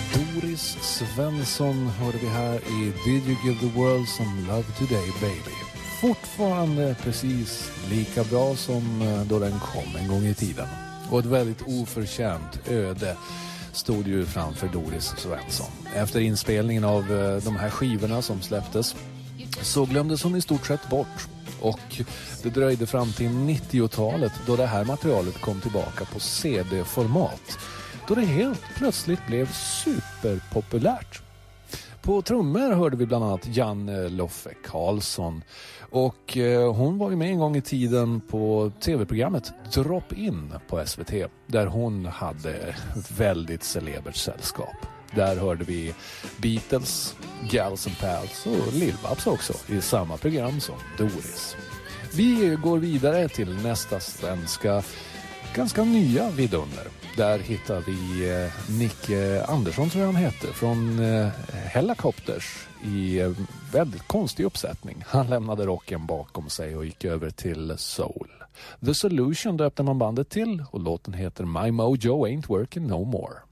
Doris Svensson hörde vi här i Did You Give the World Some Love Today Baby. Fortfarande precis lika bra som då den kom en gång i tiden. Och ett väldigt oförtjänt öde stod ju framför Doris Svensson. Efter inspelningen av de här skivorna som släpptes så glömdes hon i stort sett bort. Och det dröjde fram till 90-talet då det här materialet kom tillbaka på CD-format. Då det helt plötsligt blev superpopulärt. På trummor hörde vi bland annat Janne Loffe Karlsson. Och hon var ju med en gång i tiden på tv-programmet Drop In på SVT. Där hon hade väldigt celebert sällskap. Där hörde vi Beatles, Gals and Pals och Lill-Babs också i samma program som Doris. Vi går vidare till nästa svenska, ganska nya vidunder. Där hittar vi Nicke Andersson tror jag han heter, från Hellacopters i väldigt konstig uppsättning. Han lämnade rocken bakom sig och gick över till soul. The Solution döpte man bandet till och låten heter My Mojo Ain't Working No More.